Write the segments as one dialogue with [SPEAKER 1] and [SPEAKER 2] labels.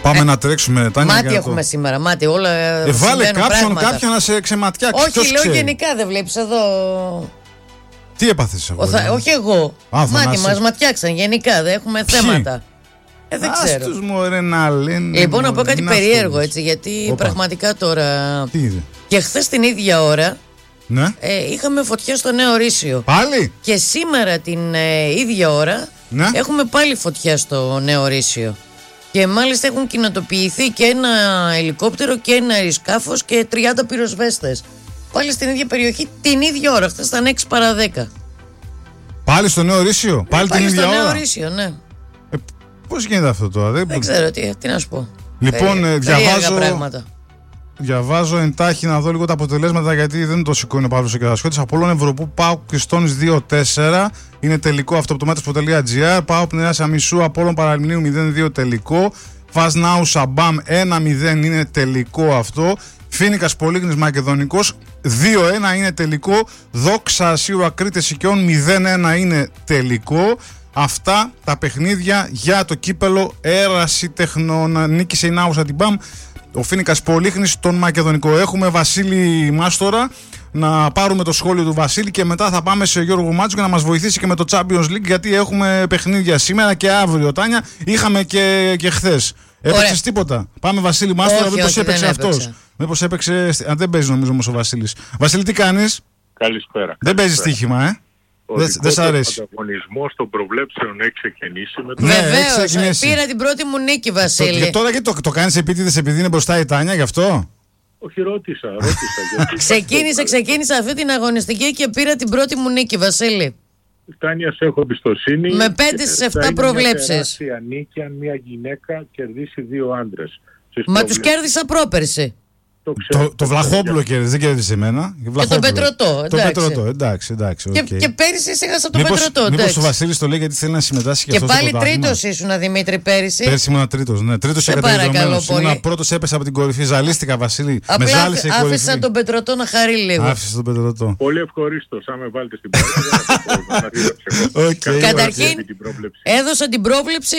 [SPEAKER 1] Πάμε να τρέξουμε, Τάνια.
[SPEAKER 2] Μάτι έχουμε σήμερα, μάτι όλα.
[SPEAKER 1] Βάλε κάποιον να σε ξεματιάξει.
[SPEAKER 2] Όχι, λέω γενικά, δεν βλέπεις εδώ.
[SPEAKER 1] Τι έπαθες εγώ?
[SPEAKER 2] Όχι εγώ. Μάτι μας ματιάξαν γενικά, δεν έχουμε θέματα. Δεν ξέρω.
[SPEAKER 1] Άστος μωρέ να λένε.
[SPEAKER 2] Λοιπόν, να πω κάτι περίεργο έτσι, γιατί πραγματικά τώρα.
[SPEAKER 1] Τι είδε?
[SPEAKER 2] Και χθες την ίδια ώρα.
[SPEAKER 1] Ναι.
[SPEAKER 2] Είχαμε φωτιά στο Νέο Ρήσιο.
[SPEAKER 1] Πάλι?
[SPEAKER 2] Και σήμερα την ίδια ώρα έχουμε πάλι φωτιά στο Νέο Ρήσιο. Και μάλιστα έχουν κοινοτοποιηθεί και ένα ελικόπτερο και ένα αεροσκάφος και 30 πυροσβέστες. Πάλι στην ίδια περιοχή την ίδια ώρα. Χθες ήταν 6 παρά 10.
[SPEAKER 1] Πάλι στο Νέο Ρήσιο? Πάλι την ίδια ώρα?
[SPEAKER 2] Στο Νέο Ρήσιο, ναι.
[SPEAKER 1] Πώς γίνεται αυτό τώρα?
[SPEAKER 2] Δεν ξέρω τι να σου πω.
[SPEAKER 1] Λοιπόν, διαβάζω εντάχει να δω λίγο τα αποτελέσματα, γιατί δεν το σηκώνει ο Παύλος ο Κερασιώτης. Απόλλων Ευρωπού, ΠΑΟΚ Κριστόνης 2-4. Είναι τελικό αυτό από το μέτρος.gr. ΠΑΟΚ Νέας Αμισού, Απόλλων Παραλιμνίου 0-2 τελικό. Φασνάου Σαμπάμ 1-0 είναι τελικό αυτό. Φίνικας Πολύγνης Μακεδονικός 2-1 είναι τελικό. Δόξα Ασίου Ακρίτες Οικειών 0-1 είναι τελικό. Αυτά τα παιχνίδια για το κύπελο Έραση Τεχνών. Νίκησε η Νάουσα την ΠΑΜ. Ο Φίνικας Πολύχνης τον Μακεδονικό. Έχουμε Βασίλη Μάστορα, να πάρουμε το σχόλιο του Βασίλη και μετά θα πάμε σε Γιώργο Μάτσο για να μας βοηθήσει και με το Champions League, γιατί έχουμε παιχνίδια σήμερα και αύριο, Τάνια. Είχαμε και χθες. Έπαιξες τίποτα? Πάμε Βασίλη Μάστορα, μήπως έπαιξε αυτός? Μήπως έπαιξε? Δεν παίζει νομίζω όμως ο Βασίλης. Βασίλη, τι κάνεις?
[SPEAKER 3] Καλησπέρα.
[SPEAKER 1] Δεν παίζει στοίχημα, Δεν σ' αρέσει?
[SPEAKER 3] Ο ανταγωνισμός των προβλέψεων έχει ξεκινήσει με το...
[SPEAKER 2] Βεβαίως, πήρα την πρώτη μου νίκη, Βασίλη.
[SPEAKER 1] Και τώρα γιατί το κάνεις επίτηδες, επειδή είναι μπροστά η Τάνια, γι' αυτό?
[SPEAKER 3] Όχι, ρώτησα.
[SPEAKER 2] Ξεκίνησα αυτή την αγωνιστική και πήρα την πρώτη μου νίκη, Βασίλη.
[SPEAKER 3] Τάνια, σε έχω εμπιστοσύνη.
[SPEAKER 2] Με 5 στις 7 προβλέψεις.
[SPEAKER 3] Είναι τεράστια νίκη αν μια γυναίκα κερδίσει 2 άντρες.
[SPEAKER 2] Μα τους κέρδισα πρόπερση.
[SPEAKER 1] Το Βλαχόπουλο κέρδισε, δεν κέρδισε εμένα.
[SPEAKER 2] Και τον Πετρωτό.
[SPEAKER 1] Εντάξει.
[SPEAKER 2] Και πέρυσι έχασα τον Πετρωτό.
[SPEAKER 1] Μήπως ο Βασίλης το λέει γιατί θέλει να συμμετάσχει και αυτό.
[SPEAKER 2] Και πάλι τρίτος ήσουν, Δημήτρη, πέρυσι.
[SPEAKER 1] Πέρυσι ήμουν τρίτος, ναι. Τρίτος και καταδεδομένος. Ήμουν πρώτος, έπεσα από την κορυφή. Ζαλίστηκα, Βασίλη. Με ζάλισε η κορυφή.
[SPEAKER 2] Άφησα τον Πετρωτό να χαρεί λίγο.
[SPEAKER 1] Άφησα τον Πετρωτό.
[SPEAKER 3] Πολύ ευχαρίστως, αν με βάλετε στην πρόβλεψη.
[SPEAKER 2] Καταρχήν, έδωσα την πρόβλεψη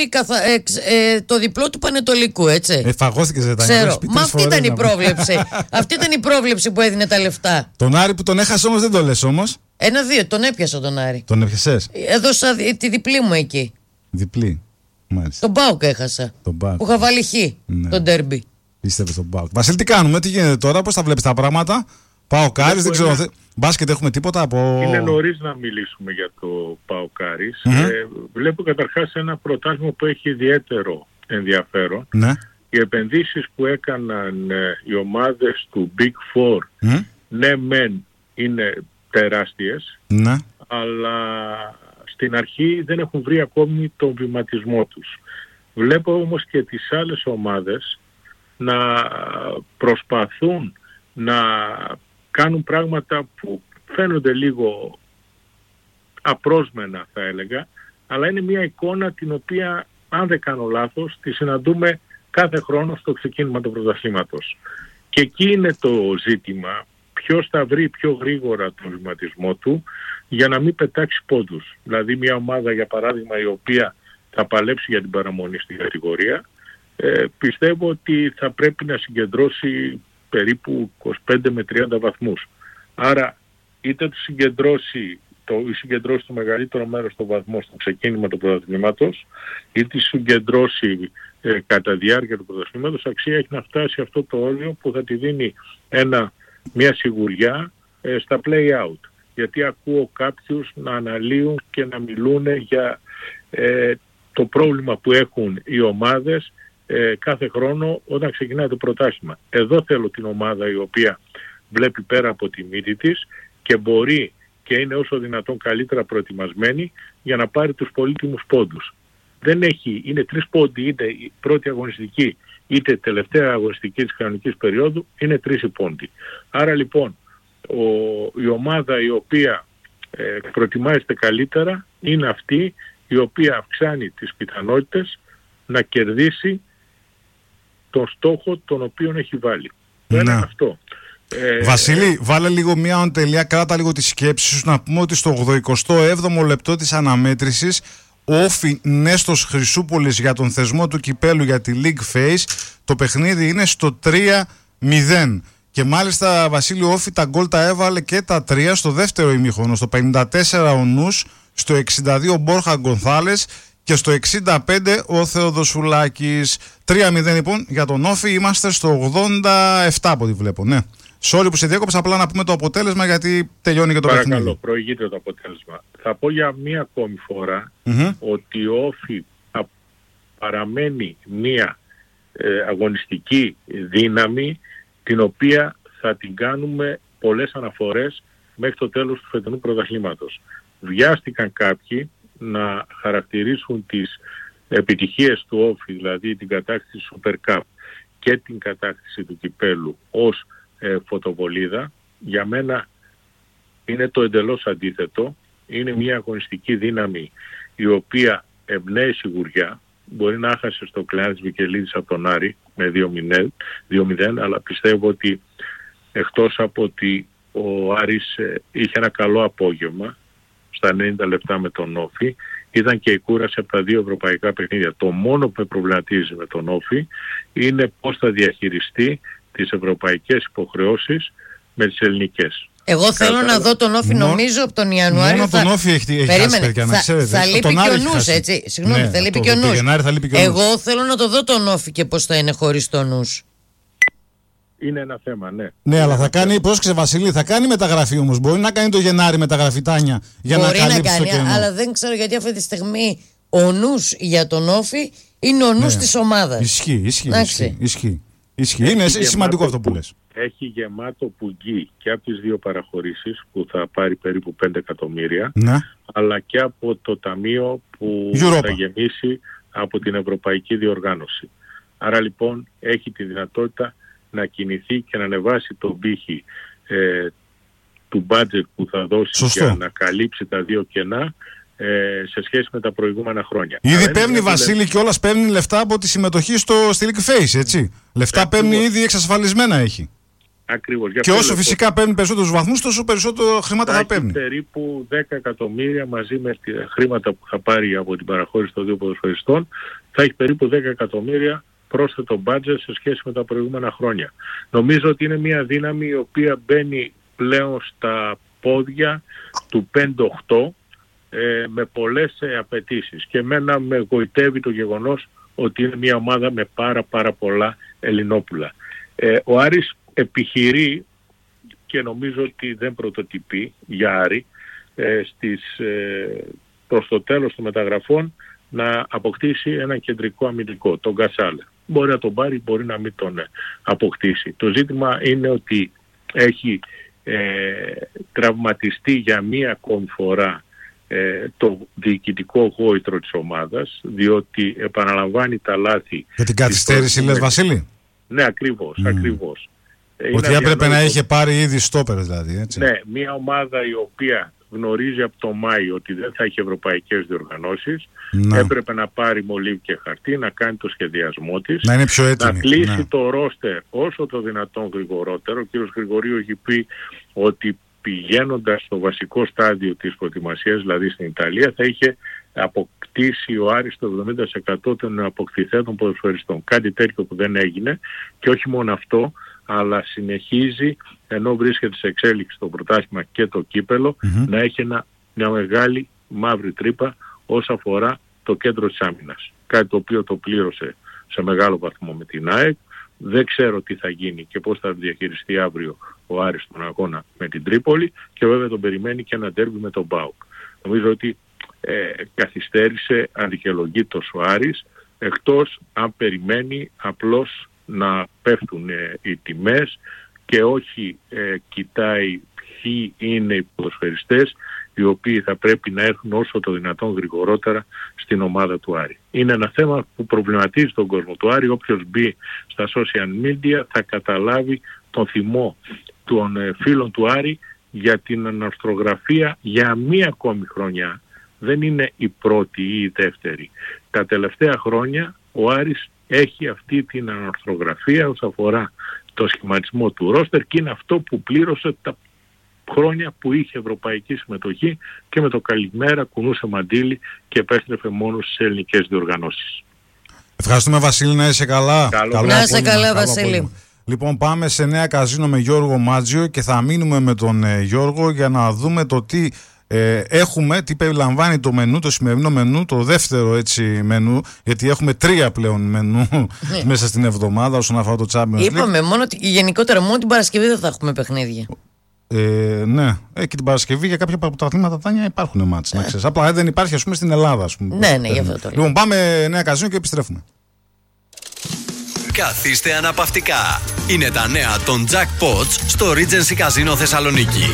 [SPEAKER 2] το διπλό του Πανετολικού, έτσι.
[SPEAKER 1] Φαγώθηκες, δεν
[SPEAKER 2] ξέρω. Μα αυτή ήταν η πρόβλεψη. Αυτή ήταν η πρόβλεψη που έδινε τα λεφτά.
[SPEAKER 1] Τον Άρη που τον έχασε όμως δεν το λες όμως?
[SPEAKER 2] 1-2, τον έπιασα τον Άρη.
[SPEAKER 1] Τον έπιασες?
[SPEAKER 2] Έδωσα τη διπλή μου εκεί.
[SPEAKER 1] Διπλή, μάλιστα.
[SPEAKER 2] Τον ΠΑΟΚ έχασα. Που είχα βάλει χ, τον ντέρμπι.
[SPEAKER 1] Πίστευε στον ΠΑΟΚ. Βασίλη, τι κάνουμε, τι γίνεται τώρα, πώς τα βλέπεις τα πράγματα? ΠΑΟΚ Άρης, δεν ξέρω. Μπάσκετ έχουμε τίποτα από...
[SPEAKER 3] Είναι νωρίς να μιλήσουμε για το ΠΑΟΚ Άρης. Βλέπω καταρχάς ένα πρωτάθλημα που έχει ιδιαίτερο ενδιαφέρον.
[SPEAKER 1] Ναι.
[SPEAKER 3] Οι επενδύσεις που έκαναν οι ομάδες του Big Four, ναι μεν είναι τεράστιες, αλλά στην αρχή δεν έχουν βρει ακόμη τον βηματισμό τους. Βλέπω όμως και τις άλλες ομάδες να προσπαθούν να κάνουν πράγματα που φαίνονται λίγο απρόσμενα, θα έλεγα, αλλά είναι μια εικόνα την οποία, αν δεν κάνω λάθος, τη συναντούμε κάθε χρόνο στο ξεκίνημα του πρωταθλήματος. Και εκεί είναι το ζήτημα, ποιος θα βρει πιο γρήγορα τον βηματισμό του για να μην πετάξει πόντους. Δηλαδή μια ομάδα, για παράδειγμα, η οποία θα παλέψει για την παραμονή στην κατηγορία, πιστεύω ότι θα πρέπει να συγκεντρώσει περίπου 25 με 30 βαθμούς. Άρα είτε του συγκεντρώσει το μεγαλύτερο μέρος των βαθμών στο ξεκίνημα του πρωταθλήματος, είτε συγκεντρώσει κατά διάρκεια του πρωταθλήματος, αξία έχει να φτάσει αυτό το όριο που θα τη δίνει μια σιγουριά στα play-out. Γιατί ακούω κάποιους να αναλύουν και να μιλούν για το πρόβλημα που έχουν οι ομάδες κάθε χρόνο όταν ξεκινάει το πρωτάθλημα. Εδώ θέλω την ομάδα η οποία βλέπει πέρα από τη μύτη της και μπορεί και είναι όσο δυνατόν καλύτερα προετοιμασμένη για να πάρει τους πολύτιμους πόντους. Είναι 3 πόντοι, είτε η πρώτη αγωνιστική είτε τελευταία αγωνιστική της κανονικής περίοδου, είναι 3 οι πόντοι. Άρα λοιπόν η ομάδα η οποία προετοιμάζεται καλύτερα είναι αυτή η οποία αυξάνει τις πιθανότητες να κερδίσει τον στόχο τον οποίο έχει βάλει. Δεν είναι αυτό.
[SPEAKER 1] Βασίλη, βάλε λίγο μία οντελεία, κράτα λίγο τη σκέψη σου, να πούμε ότι στο 87ο λεπτό της αναμέτρησης Όφι Νέστος Χρυσούπολης για τον θεσμό του κυπέλου για τη League Phase. Το παιχνίδι είναι στο 3-0. Και μάλιστα, Βασίλη, Όφι τα γκολ τα έβαλε και τα 3 στο δεύτερο ημίχρονο. Στο 54 ο Νους, στο 62 ο Μπόρχα Γκονθάλες και στο 65 ο Θεοδοσουλάκης. 3-0 λοιπόν για τον Όφι. Είμαστε στο 87 από ό,τι βλέπω. Ναι. Sorry που σε διέκοψα, απλά να πούμε το αποτέλεσμα γιατί τελειώνει και το παιχνίδι.
[SPEAKER 3] Παρακαλώ, προηγείται το αποτέλεσμα. Θα πω για μία ακόμη φορά ότι ο Όφι παραμένει μία αγωνιστική δύναμη, την οποία θα την κάνουμε πολλές αναφορές μέχρι το τέλος του φετινού πρωταθλήματος. Βιάστηκαν κάποιοι να χαρακτηρίσουν τις επιτυχίες του Όφι, δηλαδή την κατάκτηση του Super Cup και την κατάκτηση του κυπέλου ως φωτοβολίδα. Για μένα είναι το εντελώς αντίθετο. Είναι μια αγωνιστική δύναμη η οποία εμπνέει σιγουριά. Μπορεί να έχασε στο κλεάν της Βικελίδης από τον Άρη με 2-0, αλλά πιστεύω ότι εκτός από ότι ο Άρης είχε ένα καλό απόγευμα στα 90 λεπτά με τον Όφι, ήταν και η κούραση από τα 2 ευρωπαϊκά παιχνίδια. Το μόνο που με προβληματίζει με τον Όφι είναι πώς θα διαχειριστεί τις ευρωπαϊκές υποχρεώσεις με τις ελληνικές.
[SPEAKER 2] Εγώ θέλω να δω τον Όφι, νομίζω από τον Ιανουάριο.
[SPEAKER 1] Μόνο τον Όφι έχει χάσει, παιδιά, να ξέρετε.
[SPEAKER 2] Θα λείπει και ο Νους, έτσι. Συγγνώμη, θα λείπει και ο Νους. Εγώ θέλω να το δω τον Όφι και πώς θα είναι χωρίς τον Νους.
[SPEAKER 3] Είναι ένα θέμα, ναι.
[SPEAKER 1] Ναι, αλλά θα κάνει, πρόσεξε Βασίλη, θα κάνει μεταγραφή όμως. Μπορεί να κάνει το Γενάρη μεταγραφή, Τάνια, για να καλύψει το κενό.
[SPEAKER 2] Αλλά δεν ξέρω γιατί αυτή τη στιγμή ο Νους για τον Όφι είναι ο Νους της ομάδας.
[SPEAKER 1] Ισχύει. Είναι σημαντικό αυτό που λες.
[SPEAKER 3] Έχει γεμάτο πουγγί και από τις 2 παραχωρήσεις που θα πάρει περίπου 5 εκατομμύρια, αλλά και από το ταμείο που θα γεμίσει από την Ευρωπαϊκή Διοργάνωση. Άρα λοιπόν έχει τη δυνατότητα να κινηθεί και να ανεβάσει τον πύχη του μπάτζετ που θα δώσει για να καλύψει τα 2 κενά σε σχέση με τα προηγούμενα χρόνια.
[SPEAKER 1] Ήδη παίρνει, Βασίλη, κιόλας παίρνει λεφτά από τη συμμετοχή στη League Phase, έτσι. Λεφτά παίρνει ήδη εξασφαλισμένα έχει.
[SPEAKER 3] Ακριβώς.
[SPEAKER 1] Και όσο φυσικά παίρνει περισσότερους βαθμούς, τόσο περισσότερο χρήματα θα παίρνει.
[SPEAKER 3] Περίπου 10 εκατομμύρια μαζί με τα χρήματα που θα πάρει από την παραχώρηση των 2 ποδοσφαιριστών, θα έχει περίπου 10 εκατομμύρια πρόσθετο μπάτζετ σε σχέση με τα προηγούμενα χρόνια. Νομίζω ότι είναι μια δύναμη η οποία μπαίνει πλέον στα πόδια του 5-8 με πολλές απαιτήσεις. Και εμένα με εγωιτεύει το γεγονός ότι είναι μια ομάδα με πάρα πολλά Ελληνόπουλα. Ο Άρης επιχειρεί, και νομίζω ότι δεν πρωτοτυπεί για Άρη, προς το τέλος των μεταγραφών να αποκτήσει ένα κεντρικό αμυντικό, τον Γκασάλε. Μπορεί να τον πάρει, μπορεί να μην τον αποκτήσει. Το ζήτημα είναι ότι έχει τραυματιστεί για μία ακόμη φορά το διοικητικό γόητρο της ομάδας, διότι επαναλαμβάνει τα λάθη.
[SPEAKER 1] Για την καθυστέρηση λες, Βασίλη?
[SPEAKER 3] Ναι, ακριβώς.
[SPEAKER 1] Ότι έπρεπε να είχε πάρει ήδη στόπερ, δηλαδή, έτσι.
[SPEAKER 3] Ναι, μια ομάδα η οποία γνωρίζει από το Μάιο ότι δεν θα έχει ευρωπαϊκές διοργανώσεις, έπρεπε να πάρει μολύβι και χαρτί, να κάνει το σχεδιασμό της,
[SPEAKER 1] να είναι πιο έτοιμη,
[SPEAKER 3] να κλείσει το ρόστερ όσο το δυνατόν γρηγορότερο. Ο κ. Γρηγορίου έχει πει ότι πηγαίνοντας στο βασικό στάδιο της προετοιμασίας, δηλαδή στην Ιταλία, θα είχε αποκτήσει ο Άρης το 70% των αποκτηθέντων ποδοσφαιριστών. Κάτι τέτοιο που δεν έγινε, και όχι μόνο αυτό, αλλά συνεχίζει, ενώ βρίσκεται σε εξέλιξη το πρωτάθλημα και το κύπελο, να έχει μια μεγάλη μαύρη τρύπα όσον αφορά το κέντρο της άμυνας. Κάτι το οποίο το πλήρωσε σε μεγάλο βαθμό με την ΑΕΚ. Δεν ξέρω τι θα γίνει και πώς θα διαχειριστεί αύριο ο Άρης τον αγώνα με την Τρίπολη, και βέβαια τον περιμένει και ένα ντέρμπι με τον ΠΑΟΚ. Νομίζω ότι καθυστέρησε αδικαιολογήτως ο Άρης, εκτός αν περιμένει απλώς να πέφτουν οι τιμές και όχι κοιτάει ποιοι είναι οι ποδοσφαιριστές οι οποίοι θα πρέπει να έρθουν όσο το δυνατόν γρηγορότερα στην ομάδα του Άρη. Είναι ένα θέμα που προβληματίζει τον κόσμο του Άρη. Όποιος μπει στα social media θα καταλάβει τον θυμό των φίλων του Άρη για την αναρθρογραφία για μία ακόμη χρονιά. Δεν είναι η πρώτη ή η δεύτερη. Τα τελευταία χρόνια ο Άρης έχει αυτή την αναρθρογραφία όσον αφορά το σχηματισμό του ρόστερ, και είναι αυτό που πλήρωσε χρόνια που είχε ευρωπαϊκή συμμετοχή και με το καλημέρα κουνούσε μαντίλι και επέστρεφε μόνο στις ελληνικές διοργανώσεις.
[SPEAKER 1] Ευχαριστούμε Βασίλη, να είσαι καλά.
[SPEAKER 2] Να είσαι καλά Βασίλη.
[SPEAKER 1] Λοιπόν, πάμε σε νέα καζίνο με Γιώργο Μάτζιο και θα μείνουμε με τον Γιώργο για να δούμε το τι έχουμε, τι περιλαμβάνει το μενού, το σημερινό μενού, το δεύτερο έτσι μενού, γιατί έχουμε 3 πλέον μενού μέσα στην εβδομάδα όσον αφορά το Champions League.
[SPEAKER 2] Είπαμε γενικότερα μόνο την Παρασκευή δεν θα έχουμε παιχνίδια.
[SPEAKER 1] Ναι, και την Παρασκευή για κάποια πρωταθλήματα Τάνια υπάρχουν μάτς, να ξέρεις. Απλά δεν υπάρχει ας πούμε στην Ελλάδα, ας πούμε.
[SPEAKER 2] Ναι, γι' αυτό το λέω.
[SPEAKER 1] Λοιπόν, πάμε νέα καζίνο και επιστρέφουμε.
[SPEAKER 4] Καθίστε αναπαυτικά. Είναι τα νέα των Jackpots στο Regency Casino Θεσσαλονίκη.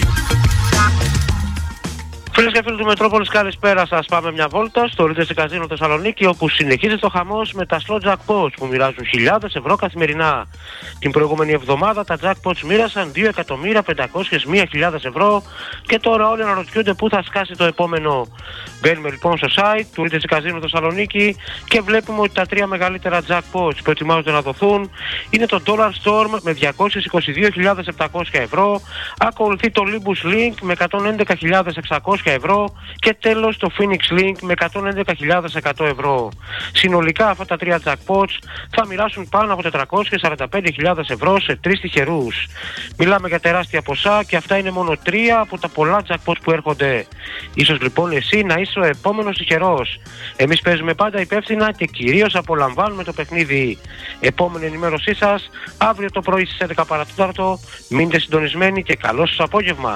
[SPEAKER 5] Φίλες και φίλοι του Μετρόπολης, καλησπέρα σας. Πάμε μια βόλτα στο Regency Casino Θεσσαλονίκη, όπου συνεχίζεται ο χαμός με τα slot jackpots που μοιράζουν χιλιάδες ευρώ καθημερινά. Την προηγούμενη εβδομάδα τα jackpots μοίρασαν 2.501.000 ευρώ και τώρα όλοι αναρωτιούνται πού θα σκάσει το επόμενο. Μπαίνουμε λοιπόν στο site του Regency Casino Θεσσαλονίκη και βλέπουμε ότι τα 3 μεγαλύτερα jackpots που ετοιμάζονται να δοθούν είναι το Dollar Storm με 222.700 ευρώ, ακολουθεί το Limbus Link με 111.600 ευρώ και τέλος το Phoenix Link με 111.100 ευρώ. Συνολικά αυτά τα 3 jackpots θα μοιράσουν πάνω από 445.000 ευρώ σε 3 τυχερούς. Μιλάμε για τεράστια ποσά και αυτά είναι μόνο 3 από τα πολλά jackpots που έρχονται. Ίσως λοιπόν εσύ να είσαι ο επόμενος τυχερός. Εμείς παίζουμε πάντα υπεύθυνα και κυρίως απολαμβάνουμε το παιχνίδι. Επόμενη ενημέρωσή σας αύριο το πρωί στις 11 παρατέταρτο. Μείνετε συντονισμένοι και καλό σας απόγευμα.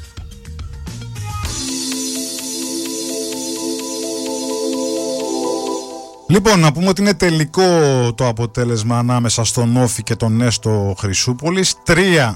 [SPEAKER 1] Λοιπόν, να πούμε ότι είναι τελικό το αποτέλεσμα ανάμεσα στον Όφη και τον Νέστο Χρυσούπολης. 3-0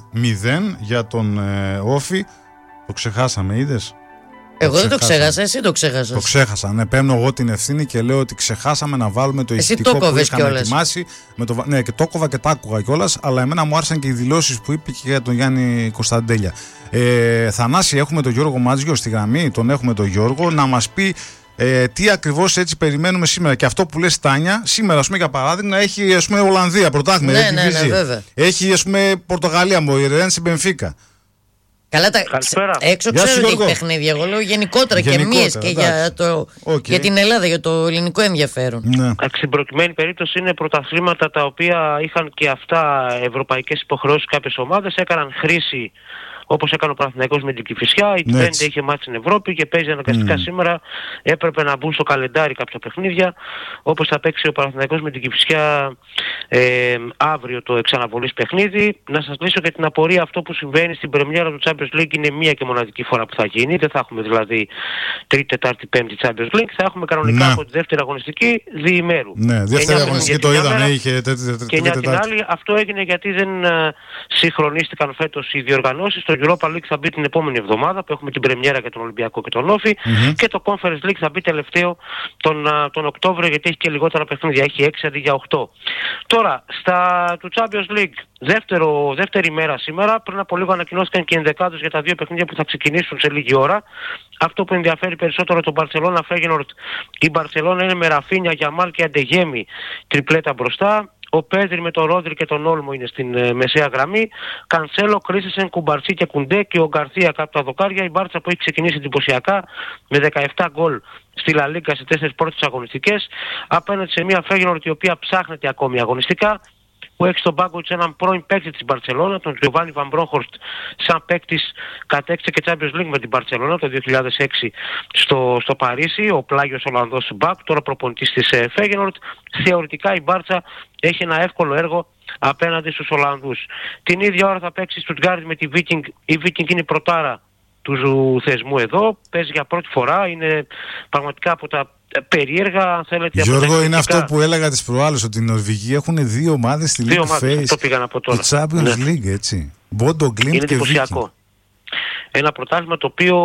[SPEAKER 1] για τον Όφη. Το ξεχάσαμε, είδες?
[SPEAKER 2] Εγώ δεν το ξέχασα, εσύ το ξέχασες.
[SPEAKER 1] Το ξέχασα, ναι, παίρνω εγώ την ευθύνη και λέω ότι ξεχάσαμε να βάλουμε το ηχητικό που είχαμε ετοιμάσει. Ναι, και το έκοβα και τα άκουγα κιόλας, αλλά εμένα μου άρεσαν και οι δηλώσεις που είπε και για τον Γιάννη Κωνσταντέλια. Θανάση, έχουμε τον Γιώργο Μάτζιο στη γραμμή, τον έχουμε τον Γιώργο, να μας πει τι ακριβώς έτσι περιμένουμε σήμερα. Και αυτό που λες Τάνια, σήμερα ας πούμε για παράδειγμα έχει ας πούμε Ολλανδία πρωτάθλημα.
[SPEAKER 2] Ναι, βέβαια.
[SPEAKER 1] Έχει ας πούμε Πορτογαλία, Μοϊρένση, Μπενφίκα.
[SPEAKER 2] Καλά, έξω ξέρω τι παιχνίδια. Εγώ λέω γενικότερα και εμείς και για την Ελλάδα, για το ελληνικό ενδιαφέρον.
[SPEAKER 5] Ναι. Στην προκειμένη περίπτωση είναι πρωταθλήματα τα οποία είχαν και αυτά ευρωπαϊκές υποχρεώσεις. Κάποιες ομάδες έκαναν χρήση, όπως έκανε ο Παναθηναϊκός με την Κηφισιά. Η Τβέντε είχε μάτς στην Ευρώπη και παίζει αναγκαστικά σήμερα. Έπρεπε να μπουν στο καλεντάρι κάποια παιχνίδια. Όπως θα παίξει ο Παναθηναϊκός με την Κηφισιά αύριο το εξαναβολής παιχνίδι. Να σας λύσω και την απορία, αυτό που συμβαίνει στην πρεμιέρα του Champions League είναι μία και μοναδική φορά που θα γίνει. Δεν θα έχουμε δηλαδή Τρίτη, Τετάρτη, Πέμπτη Champions League. Θα έχουμε κανονικά από τη δεύτερη αγωνιστική διημέρου.
[SPEAKER 1] Ναι, δεύτερη αγωνιστική το είδαμε. Είχε
[SPEAKER 5] και μια την άλλη. Αυτό έγινε γιατί δεν συγχρονίστηκαν φέτος οι διοργανώσεις. Το Europa League θα μπει την επόμενη εβδομάδα που έχουμε την πρεμιέρα για τον Ολυμπιακό και τον Όφη και το Conference League θα μπει τελευταίο τον Οκτώβριο, γιατί έχει και λιγότερα παιχνίδια, έχει 6 αντί για 8. Τώρα, του Champions League, δεύτερη μέρα σήμερα, πριν από λίγο ανακοινώθηκαν και ενδεκάδες για τα 2 παιχνίδια που θα ξεκινήσουν σε λίγη ώρα. Αυτό που ενδιαφέρει περισσότερο τον Μπαρσελόνα Φέγενορντ, η Μπαρσελόνα είναι με Ραφίνια, Γιαμάλ και Αντεγέμι τριπλέτα μπροστά. Ο Πέδρη με τον Ρόδρυ και τον Όλμο είναι στην μεσαία γραμμή. Κανσέλο, Κρίσισεν, Κουμπαρσί και Κουντέ και ο Γκαρθία κάτω τα δοκάρια. Η Μπάρτσα που έχει ξεκινήσει εντυπωσιακά με 17 γκολ στη Λα Λίγκα σε 4 πρώτες αγωνιστικές. Απέναντι σε μια Φέγενορντ η οποία ψάχνεται ακόμη αγωνιστικά, που έχει στον πάγκο της έναν πρώην παίκτη της Μπαρσελόνα, τον Giovanni Van Bronckhorst, σαν παίκτης κατέκτησε και Champions League με την Μπαρσελόνα το 2006 στο Παρίσι, ο πλάγιος Ολλανδός μπακ, τώρα προπονητής της Φέγενορντ. Θεωρητικά η Μπάρτσα έχει ένα εύκολο έργο απέναντι στους Ολλανδούς. Την ίδια ώρα θα παίξει Στουτγκάρδη με τη Viking. Η Viking είναι η πρωτάρα του θεσμού εδώ, παίζει για πρώτη φορά, είναι πραγματικά από τα περίεργα, αν θέλετε.
[SPEAKER 1] Γιώργο, είναι αυτό που έλεγα τις προάλλες, ότι οι Νορβηγοί έχουν 2 ομάδες στη League Phase του Champions League, έτσι. Bodo Glimt και Viking.
[SPEAKER 5] Ένα πρωτάθλημα το οποίο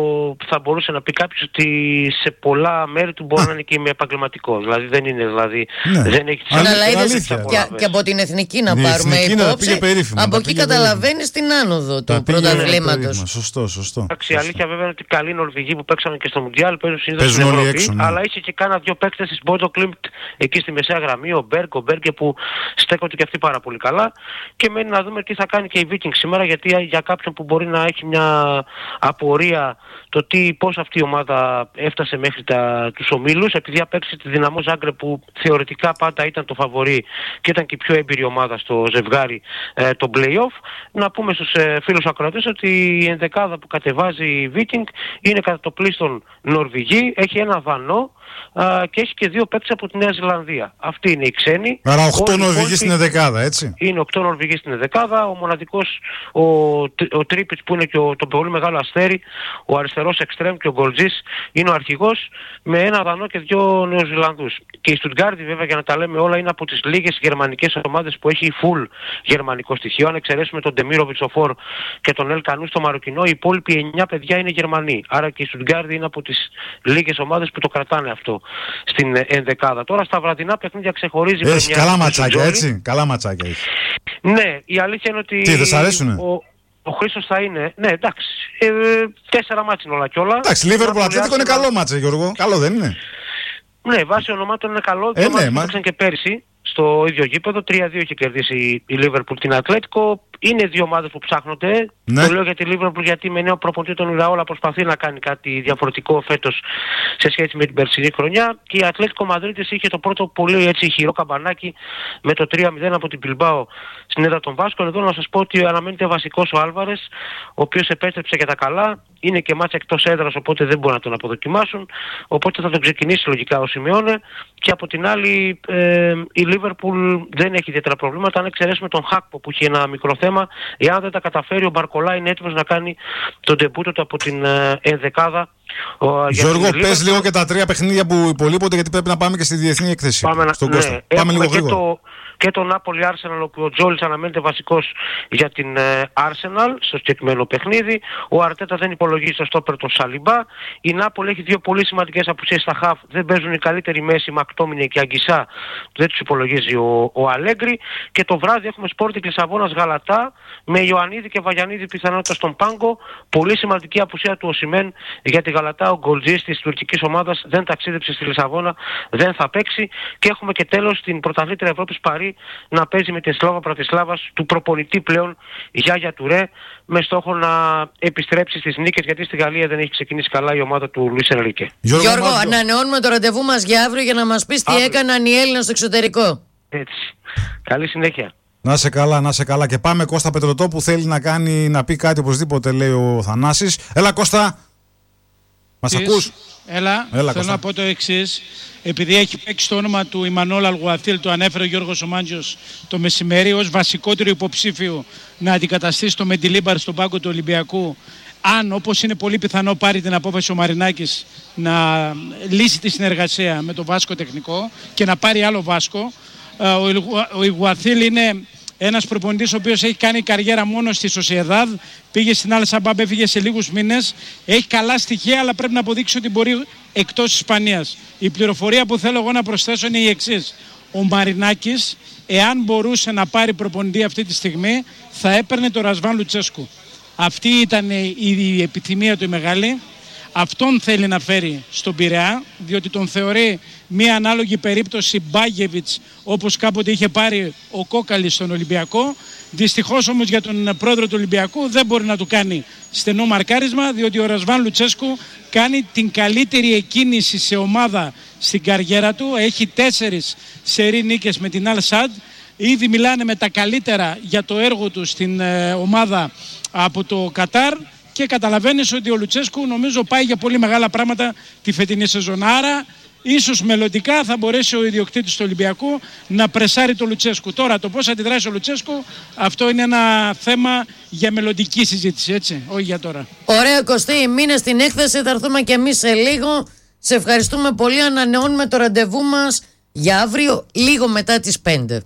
[SPEAKER 5] θα μπορούσε να πει κάποιος ότι σε πολλά μέρη του μπορεί να είναι και με επαγγελματικό. Δηλαδή δεν είναι, δεν έχει τις
[SPEAKER 2] αλήθεια. Και από την εθνική να πάρουμε υπόψη. Από εκεί καταλαβαίνεις την άνοδο του πρωταθλήματος.
[SPEAKER 1] Σωστό.
[SPEAKER 5] Εντάξει, η αλήθεια βέβαια είναι ότι καλοί Νορβηγοί που παίξαν και στο Μουντιάλ παίζουν συνήθως στην Ευρώπη. Αλλά είχε και κάνα 2 παίκτες της Bodo Glimt εκεί στη μεσαία γραμμή, ο Μπέργκε που στέκονται και αυτοί πάρα πολύ καλά. Και μένει να δούμε τι θα κάνει και η Viking σήμερα, γιατί για κάποιον που μπορεί να έχει μια απορία το πώς αυτή η ομάδα έφτασε μέχρι τους ομίλους, επειδή απέκτησε τη Δυναμό Ζάγκρεπ που θεωρητικά πάντα ήταν το φαβορί και ήταν και η πιο έμπειρη ομάδα στο ζευγάρι το play-off. Να πούμε στους φίλους ακροατές ότι η ενδεκάδα που κατεβάζει η Βίκινγκ είναι κατά το πλείστον Νορβηγή, έχει ένα Δανό και έχει και 2 παίκτες από τη Νέα Ζηλανδία. Αυτοί είναι οι ξένοι.
[SPEAKER 1] Άρα 8 Νορβηγοί στην ενδεκάδα, έτσι.
[SPEAKER 5] Είναι 8 Νορβηγοί στην ενδεκάδα. Ο μοναδικός, ο Τρίπιτς που είναι και το πολύ μεγάλο αστέρι, ο αριστερός εξτρέμ και ο Γκολτζής είναι ο αρχηγός, με ένα Δανό και 2 Νεοζηλανδούς. Και η Στουτγκάρδη, βέβαια, για να τα λέμε όλα, είναι από τις λίγες γερμανικές ομάδες που έχει full γερμανικό στοιχείο. Αν εξαιρέσουμε τον Ντεμίροβιτς ο Φορ και τον Ελ Κανού στο Μαροκινό, οι υπόλοιποι 9 παιδιά είναι Γερμανοί. Άρα και η Στουτγκάρδη είναι από τις λίγες ομάδες που το κρατάνε αυτό στην ενδεκάδα. Τώρα στα βραδινά παιχνίδια ξεχωρίζει.
[SPEAKER 1] Έχει καλά ματσάκια, έτσι. Καλά ματσάκια έχει.
[SPEAKER 5] Ναι, η αλήθεια είναι ότι.
[SPEAKER 1] Τι, δεν σ' αρέσουνε?
[SPEAKER 5] Ο Χρήστος θα είναι. Ναι, εντάξει. 4 μάτς είναι όλα κι όλα.
[SPEAKER 1] Εντάξει, Λίβερπουλ Ατλέτικο είναι καλό μάτσε, Γιώργο. Καλό δεν είναι?
[SPEAKER 5] Ναι, βάσει ονομάτων είναι καλό. Ναι, μάτς και πέρσι στο ίδιο γήπεδο. 3-2 είχε κερδίσει η Λίβερπουλ την Ατλέτικο. Είναι 2 ομάδες που ψάχνονται. Ναι. Το λέω για τη Λίβερπουλ γιατί με νέο προπονητή τον Ιραόλα προσπαθεί να κάνει κάτι διαφορετικό φέτος σε σχέση με την περσινή χρονιά. Και η Ατλέτικο Μαδρίτης είχε το πρώτο πολύ έτσι ηχηρό καμπανάκι με το 3-0 από την Μπιλμπάο στην έδρα των Βάσκων. Εδώ να σας πω ότι αναμένεται βασικός ο Άλβαρες, ο οποίος επέστρεψε για τα καλά. Είναι και μάτσα εκτός έδρας, οπότε δεν μπορούν να τον αποδοκιμάσουν. Οπότε θα τον ξεκινήσει λογικά ο Σιμεώνε. Και από την άλλη η Λίβερπουλ δεν έχει ιδιαίτερα προβλήματα. Αν εξαιρέσουμε τον Χάκπο που έχει ένα μικρό θέμα, εάν δεν τα καταφέρει, ο Μπαρκολά είναι έτοιμος να κάνει τον ντεμπούτο του από την ενδεκάδα.
[SPEAKER 1] Γιώργο, πες λίγο και τα 3 παιχνίδια που υπολείπονται, γιατί πρέπει να πάμε και στη διεθνή έκθεση. Πάμε λίγο γρήγορα.
[SPEAKER 5] Και το Νάπολη Arsenal, όπου ο Τζόλις αναμένεται βασικός για την Arsenal στο συγκεκριμένο παιχνίδι. Ο Αρτέτα δεν υπολογίζει στο στόπερ τον Σαλιμπά. Η Νάπολη έχει 2 πολύ σημαντικές απουσίες στα χαφ. Δεν παίζουν οι καλύτεροι μέση, Μακτόμινε και Αγκισά. Δεν τους υπολογίζει ο Αλέγκρι. Και το βράδυ έχουμε Sporting Λισαβόνας Γαλατά με Ιωαννίδη και Βαγιανίδη πιθανότητα στον πάγκο. Πολύ σημαντική απουσία του Οσιμέν για τη Γαλατά. Ο γκολτζής της τουρκικής ομάδας δεν ταξίδεψε στη Λισαβόνα, δεν θα παίξει. Και έχουμε και τέλος την πρωταθλήτρια Ευρώπης Παρί να παίζει με την Σλόβα Πρατισλάβας του προπονητή πλέον Γιάγια Τουρέ, με στόχο να επιστρέψει στις νίκες, γιατί στη Γαλλία δεν έχει ξεκινήσει καλά η ομάδα του Λουίς Ενρίκε.
[SPEAKER 2] Γιώργο, ανανεώνουμε το ραντεβού μας για αύριο για να μας πεις τι έκαναν οι Έλληνες στο εξωτερικό.
[SPEAKER 5] Έτσι. Καλή συνέχεια.
[SPEAKER 1] Να σε καλά, να σε καλά. Και πάμε Κώστα Πετρωτό που θέλει να πει κάτι οπωσδήποτε, λέει ο Θανάσης. Έλα Κώστα, μας ακούς?
[SPEAKER 6] Έλα, θέλω να πω το εξής. Επειδή έχει παίξει το όνομα του Ιμανόλ Αλγουαθίλ, το ανέφερε ο Γιώργος Ομάντζος το μεσημέρι ως βασικότερο υποψήφιο να αντικαταστήσει το Μεντιλίμπαρ στον πάγκο του Ολυμπιακού, αν όπως είναι πολύ πιθανό πάρει την απόφαση ο Μαρινάκης να λύσει τη συνεργασία με το Βάσκο τεχνικό και να πάρει άλλο Βάσκο. Ο Ιγουαθίλ είναι ένας προπονητής ο οποίος έχει κάνει καριέρα μόνο στη Σοσιεδάδ, πήγε στην Αλ Σαμπάμπ, έφυγε σε λίγους μήνες, έχει καλά στοιχεία, αλλά πρέπει να αποδείξει ότι μπορεί εκτός Ισπανίας. Η πληροφορία που θέλω εγώ να προσθέσω είναι η εξής. Ο Μαρινάκης, εάν μπορούσε να πάρει προπονητή αυτή τη στιγμή, θα έπαιρνε το Ρασβάν Λουτσέσκου. Αυτή ήταν η επιθυμία του η μεγάλη. Αυτόν θέλει να φέρει στον Πειραιά, διότι τον θεωρεί μια ανάλογη περίπτωση Μπάγεβιτς, όπως κάποτε είχε πάρει ο Κόκαλης στον Ολυμπιακό. Δυστυχώς όμως για τον πρόεδρο του Ολυμπιακού δεν μπορεί να του κάνει στενό μαρκάρισμα, διότι ο Ρασβάν Λουτσέσκου κάνει την καλύτερη εκκίνηση σε ομάδα στην καριέρα του. Έχει 4 σερί νίκες με την Αλ Σαντ. Ήδη μιλάνε με τα καλύτερα για το έργο του στην ομάδα από το Κατάρ. Και καταλαβαίνεις ότι ο Λουτσέσκου νομίζω πάει για πολύ μεγάλα πράγματα τη φετινή σεζόν. Άρα ίσως μελλοντικά θα μπορέσει ο ιδιοκτήτης του Ολυμπιακού να πρεσάρει το Λουτσέσκου. Τώρα το πώς αντιδράσει ο Λουτσέσκου, αυτό είναι ένα θέμα για μελλοντική συζήτηση, έτσι, όχι για τώρα.
[SPEAKER 2] Ωραία Κωστή, μείνε στην έκθεση, θα έρθουμε και εμείς σε λίγο. Σε ευχαριστούμε πολύ, ανανεώνουμε το ραντεβού μας για αύριο λίγο μετά τις 5.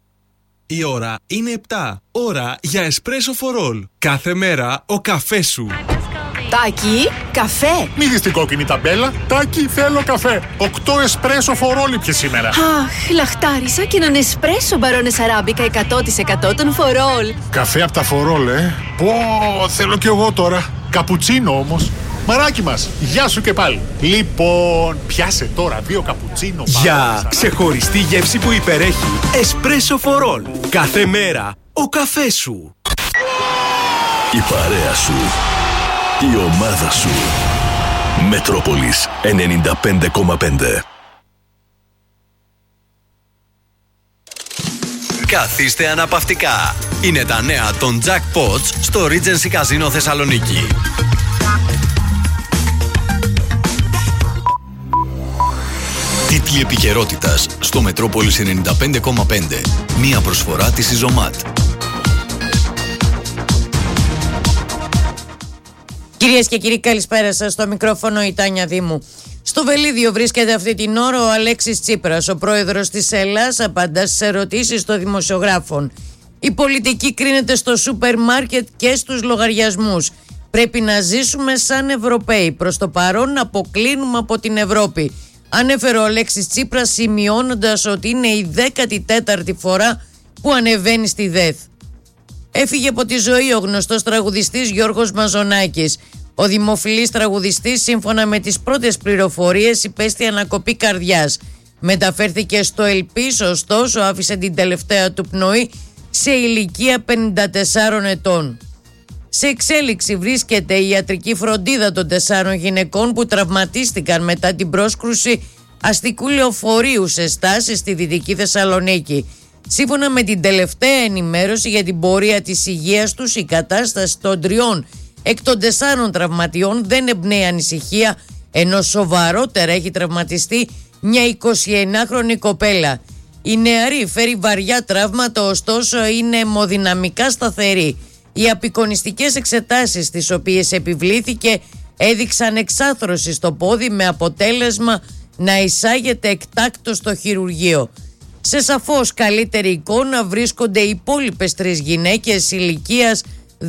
[SPEAKER 4] Η ώρα είναι 7. Ώρα για εσπρέσο for all. Κάθε μέρα ο καφές σου.
[SPEAKER 7] Τάκη, καφέ.
[SPEAKER 8] Μη δεις την κόκκινη ταμπέλα. Τάκη, θέλω καφέ. 8 εσπρέσο for all πια σήμερα.
[SPEAKER 7] Αχ, λαχτάρισα και έναν εσπρέσο μπαρόνες αράμπικα 100% των for all.
[SPEAKER 8] Καφέ από τα for all, Πω, θέλω κι εγώ τώρα. Καπουτσίνο όμως. Μαράκι μας, γεια σου και πάλι. Λοιπόν, πιάσε τώρα 2 καπουτσίνο.
[SPEAKER 4] Για ξεχωριστή γεύση που υπερέχει, εσπρέσο for all. Κάθε μέρα ο καφές σου.
[SPEAKER 9] Η παρέα σου Η ομάδα σου. Μετρόπολης 95,5.
[SPEAKER 10] Καθίστε αναπαυτικά. Είναι τα νέα των Jackpots στο Regency Casino Θεσσαλονίκη. Τίτλοι επικαιρότητας στο Μετρόπολης 95,5. Μία προσφορά της Ιζωμάτ.
[SPEAKER 2] Κυρίες και κύριοι, καλησπέρα σας. Στο μικρόφωνο η Τάνια Δήμου. Στο Βελίδιο βρίσκεται αυτή την ώρα ο Αλέξης Τσίπρας, ο πρόεδρος της Ελλάς, απαντά στις ερωτήσεις των δημοσιογράφων. Η πολιτική κρίνεται στο σούπερ μάρκετ και στους λογαριασμούς. Πρέπει να ζήσουμε σαν Ευρωπαίοι. Προς το παρόν αποκλίνουμε από την Ευρώπη. Ανέφερε ο Αλέξης Τσίπρας, σημειώνοντας ότι είναι η 14η φορά που ανεβαίνει στη ΔΕΘ. Έφυγε από τη ζωή ο γνωστός τραγουδιστής Γιώργος Μαζονάκης. Ο δημοφιλής τραγουδιστής, σύμφωνα με τις πρώτες πληροφορίες, υπέστη ανακοπή καρδιάς. Μεταφέρθηκε στο Ελπίς, ωστόσο άφησε την τελευταία του πνοή σε ηλικία 54 ετών. Σε εξέλιξη βρίσκεται η ιατρική φροντίδα των 4 γυναικών που τραυματίστηκαν μετά την πρόσκρουση αστικού λεωφορείου σε στάση στη Δυτική Θεσσαλονίκη. Σύμφωνα με την τελευταία ενημέρωση για την πορεία της υγείας τους, η κατάσταση των 3 εκ των 4 τραυματιών δεν εμπνέει ανησυχία, ενώ σοβαρότερα έχει τραυματιστεί μια 29χρονη κοπέλα. Η νεαρή φέρει βαριά τραύματα, ωστόσο είναι αιμοδυναμικά σταθερή. Οι απεικονιστικές εξετάσεις τις οποίες επιβλήθηκε έδειξαν εξάθρωση στο πόδι, με αποτέλεσμα να εισάγεται εκτάκτως στο χειρουργείο. Σε σαφώς καλύτερη εικόνα βρίσκονται οι υπόλοιπες 3 γυναίκες ηλικίας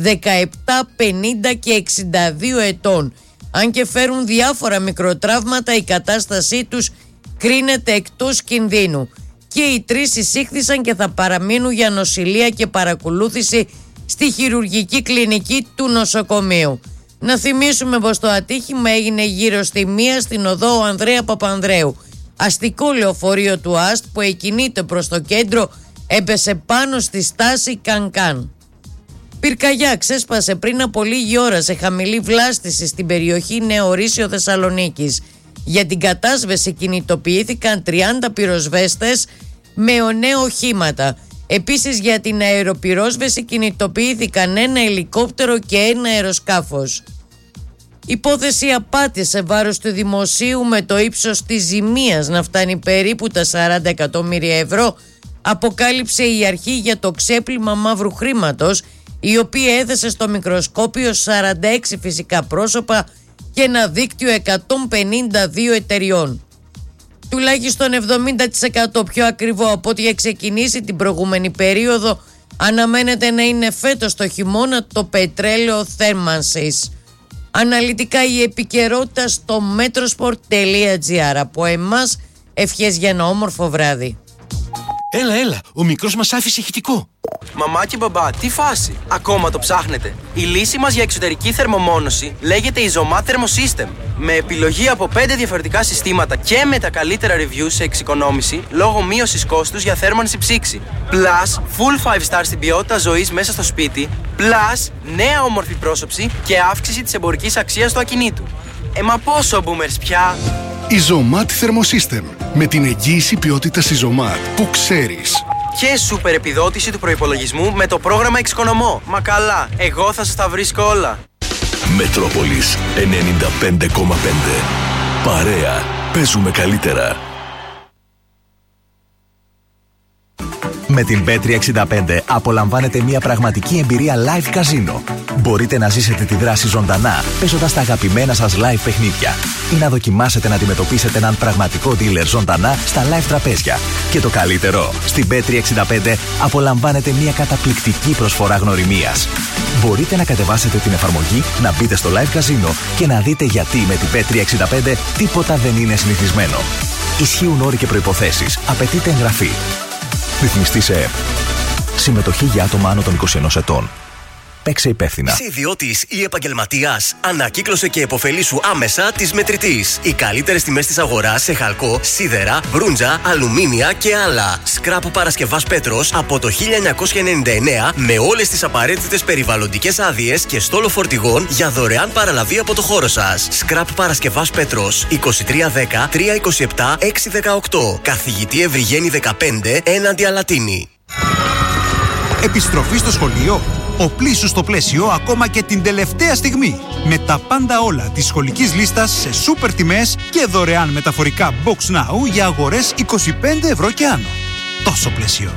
[SPEAKER 2] 17, 50 και 62 ετών. Αν και φέρουν διάφορα μικροτραύματα, η κατάστασή τους κρίνεται εκτός κινδύνου. Και οι 3 εισήχθησαν και θα παραμείνουν για νοσηλεία και παρακολούθηση στη χειρουργική κλινική του νοσοκομείου. Να θυμίσουμε πως το ατύχημα έγινε γύρω στη 1 στην οδό Ανδρέα Παπανδρέου. Αστικό λεωφορείο του ΑΣΤ που εκκινείται προς το κέντρο έπεσε πάνω στη στάση Κανκάν. Πυρκαγιά ξέσπασε πριν από λίγη ώρα σε χαμηλή βλάστηση στην περιοχή Νεορίσιο Θεσσαλονίκης. Για την κατάσβεση κινητοποιήθηκαν 30 πυροσβέστες με νέα οχήματα. Επίσης για την αεροπυρόσβεση κινητοποιήθηκαν 1 ελικόπτερο και 1 αεροσκάφος. Υπόθεση απάτης σε βάρος του δημοσίου με το ύψος της ζημίας να φτάνει περίπου τα 40 εκατομμύρια ευρώ αποκάλυψε η αρχή για το ξέπλυμα μαύρου χρήματος, η οποία έθεσε στο μικροσκόπιο 46 φυσικά πρόσωπα και ένα δίκτυο 152 εταιριών. Τουλάχιστον 70% πιο ακριβό από ό,τι έχει ξεκινήσει την προηγούμενη περίοδο αναμένεται να είναι φέτος το χειμώνα το πετρέλαιο θέρμανσης. Αναλυτικά η επικαιρότητα στο metrosport.gr. Από εμάς ευχές για ένα όμορφο βράδυ.
[SPEAKER 11] Έλα, ο μικρός μας άφησε ηχητικό.
[SPEAKER 12] Μαμά και μπαμπά, τι φάση, ακόμα το ψάχνετε? Η λύση μας για εξωτερική θερμομόνωση λέγεται Izomat Thermosystem. Με επιλογή από 5 διαφορετικά συστήματα και με τα καλύτερα reviews σε εξοικονόμηση λόγω μείωσης κόστους για θέρμανση ψήξη. Plus, full 5 star στην ποιότητα ζωής μέσα στο σπίτι. Plus, νέα όμορφη πρόσωψη και αύξηση της εμπορικής αξίας του ακινήτου. Μα πόσο boomers πια!
[SPEAKER 13] Izomat Thermosystem. Με την εγγύηση ποιότητας Izomat που ξέρεις.
[SPEAKER 12] Και σούπερ επιδότηση του προϋπολογισμού με το πρόγραμμα Εξοικονομώ. Μα καλά, εγώ θα σας τα βρίσκω όλα.
[SPEAKER 9] Μετρόπολης 95,5. Παρέα, παίζουμε καλύτερα.
[SPEAKER 14] Με την Bet365 απολαμβάνετε μια πραγματική εμπειρία live καζίνο. Μπορείτε να ζήσετε τη δράση ζωντανά, παίζοντας τα αγαπημένα σας live παιχνίδια ή να δοκιμάσετε να αντιμετωπίσετε έναν πραγματικό dealer ζωντανά στα live τραπέζια. Και το καλύτερο, στην Bet365 απολαμβάνετε μια καταπληκτική προσφορά γνωριμίας. Μπορείτε να κατεβάσετε την εφαρμογή, να μπείτε στο live καζίνο και να δείτε γιατί με την Bet365 τίποτα δεν είναι συνηθισμένο. Ισχύουν όροι και προϋποθέσεις. Απαιτείται εγγραφή. Ρυθμιστή σε ΕΕΠ. Συμμετοχή για άτομα άνω των 21 ετών. Παίξε υπεύθυνα.
[SPEAKER 15] Είσαι ιδιώτης ή επαγγελματίας? Ανακύκλωσε και επωφελήσου άμεσα της Μετρητής. Οι καλύτερες τιμές της αγοράς σε χαλκό, σίδερα, μπρούντζα, αλουμίνια και άλλα. Σκράπ Παρασκευάς Πέτρος από το 1999 με όλες τις απαραίτητες περιβαλλοντικές άδειες και στόλο φορτηγών για δωρεάν παραλαβή από το χώρο σας. Σκράπ Παρασκευάς Πέτρος 2310 327 618. Καθηγητή Ευρυγένη 15 έναντι Αλατίνη.
[SPEAKER 16] Επιστροφή στο σχολείο. Οπλίσου στο πλαίσιο ακόμα και την τελευταία στιγμή. Με τα πάντα όλα της σχολικής λίστας σε σούπερ τιμές και δωρεάν μεταφορικά Box Now για αγορές 25 ευρώ και άνω. Τόσο πλαίσιο.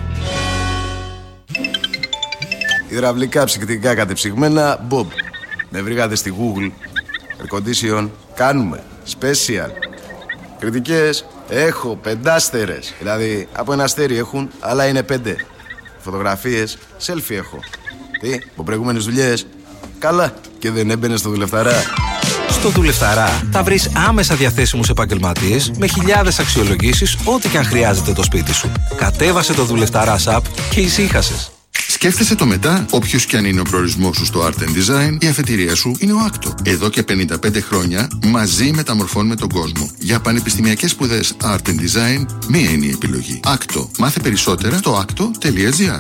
[SPEAKER 17] Υδραυλικά ψυκτικά κατεψυγμένα Bob. Με βρήκατε στη Google. Air condition. Κάνουμε. Special. Κριτικές. Έχω 5 Δηλαδή από ένα αστέρι έχουν, αλλά είναι 5. Φωτογραφίες. Selfie έχω. Τι, από προηγούμενες δουλειές. Καλά, και δεν έμπαινε στο Δουλευταρά.
[SPEAKER 18] Στο Δουλευταρά θα βρεις άμεσα διαθέσιμους επαγγελματίες με χιλιάδες αξιολογήσεις, ό,τι και αν χρειάζεται το σπίτι σου. Κατέβασε το Δουλευταρά app και ησύχασες.
[SPEAKER 19] Σκέφτεσαι το μετά. Όποιος και αν είναι ο προορισμός σου στο Art and Design, η αφετηρία σου είναι ο Άκτο. Εδώ και 55 χρόνια μαζί μεταμορφώνουμε τον κόσμο. Για πανεπιστημιακές σπουδές Art and Design, μία είναι η επιλογή. Άκτο. Μάθε περισσότερα στο akto.gr.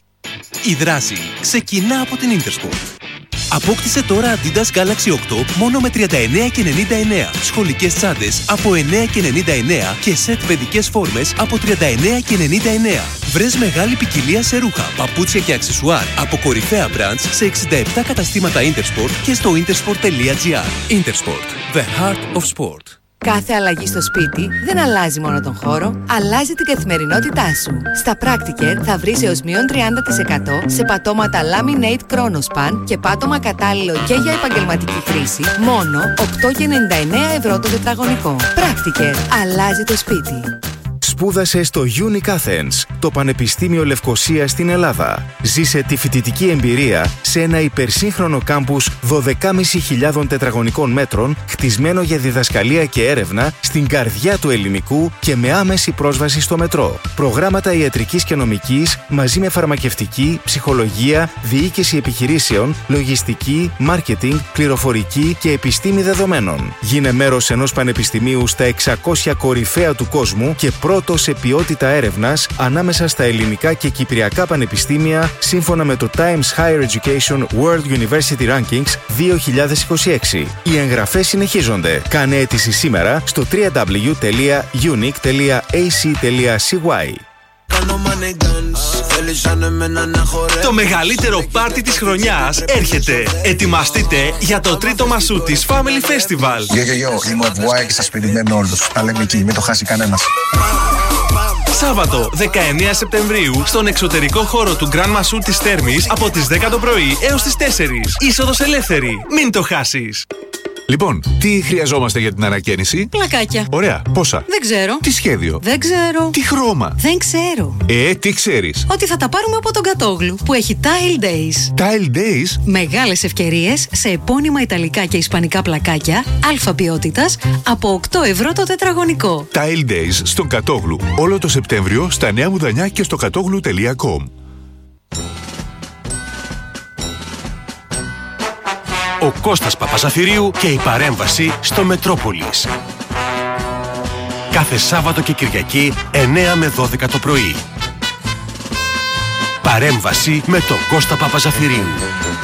[SPEAKER 11] Η δράση ξεκινά από την Intersport. Απόκτησε τώρα Adidas Galaxy 8 μόνο με 39,99. Σχολικές τσάντες από 9,99 και σετ παιδικές φόρμες από 39,99. Βρες μεγάλη ποικιλία σε ρούχα, παπούτσια και αξεσουάρ από κορυφαία brands σε 67 καταστήματα Intersport και στο intersport.gr. Intersport, the heart of sport.
[SPEAKER 20] Κάθε αλλαγή στο σπίτι δεν αλλάζει μόνο τον χώρο, αλλάζει την καθημερινότητά σου. Στα Practiker θα βρεις έως μείον 30% σε πατώματα Laminate Chronospan και πάτωμα κατάλληλο και για επαγγελματική χρήση, μόνο 8,99 ευρώ το τετραγωνικό. Practiker, αλλάζει το σπίτι.
[SPEAKER 14] Σπούδασε στο Unic Athens, το Πανεπιστήμιο Λευκωσίας στην Ελλάδα. Ζήσε τη φοιτητική εμπειρία σε ένα υπερσύγχρονο κάμπους 12.500 τετραγωνικών μέτρων, χτισμένο για διδασκαλία και έρευνα στην καρδιά του ελληνικού και με άμεση πρόσβαση στο μετρό. Προγράμματα ιατρικής και νομικής μαζί με φαρμακευτική, ψυχολογία, διοίκηση επιχειρήσεων, λογιστική, μάρκετινγκ, πληροφορική και επιστήμη δεδομένων. Γίνε μέρος ενός πανεπιστημίου στα 600 κορυφαία του κόσμου και πρώτο σε ποιότητα έρευνας ανάμεσα στα ελληνικά και κυπριακά πανεπιστήμια σύμφωνα με το Times Higher Education World University Rankings 2026. Οι εγγραφές συνεχίζονται. Κάνε αίτηση σήμερα στο www.unique.ac.cy.
[SPEAKER 4] Το μεγαλύτερο πάρτι της χρονιάς έρχεται. Ετοιμαστείτε για το τρίτο Μασούτης Family Festival.
[SPEAKER 21] Είμαι ο Βουάη και σας περιμένω όλους. Τα λέμε εκεί, μην το χάσει κανένας.
[SPEAKER 4] Σάββατο 19 Σεπτεμβρίου στον εξωτερικό χώρο του Grand Masout της Θέρμης από τις 10 το πρωί έως τις 4. Είσοδος ελεύθερη. Μην το χάσεις.
[SPEAKER 22] Λοιπόν, τι χρειαζόμαστε για την ανακαίνιση?
[SPEAKER 23] Πλακάκια.
[SPEAKER 22] Ωραία. Πόσα?
[SPEAKER 23] Δεν ξέρω.
[SPEAKER 22] Τι σχέδιο?
[SPEAKER 23] Δεν ξέρω.
[SPEAKER 22] Τι χρώμα?
[SPEAKER 23] Δεν ξέρω.
[SPEAKER 22] Τι ξέρεις?
[SPEAKER 23] Ότι θα τα πάρουμε από τον Κατόγλου που έχει Tile Days.
[SPEAKER 22] Tile Days?
[SPEAKER 23] Μεγάλες ευκαιρίες σε επώνυμα ιταλικά και ισπανικά πλακάκια αλφα ποιότητας από 8 ευρώ το τετραγωνικό.
[SPEAKER 22] Tile Days στον Κατόγλου. Όλο το Σεπτέμβριο στα Νέα Μουδανιά και στο κατόγλου.com.
[SPEAKER 11] Ο Κώστας Παπαζαφυρίου και η παρέμβαση στο Μετρόπολης. Κάθε Σάββατο και Κυριακή 9 με 12 το πρωί. Παρέμβαση με τον Κώστα Παπαζαφυρίου.